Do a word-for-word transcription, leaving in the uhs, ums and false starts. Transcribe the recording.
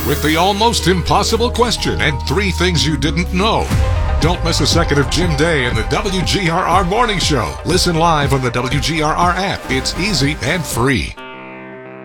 with the almost impossible question and three things you didn't know. Don't miss a second of Jim Day and the W G R R Morning Show. Listen live on the W G R R app. It's easy and free.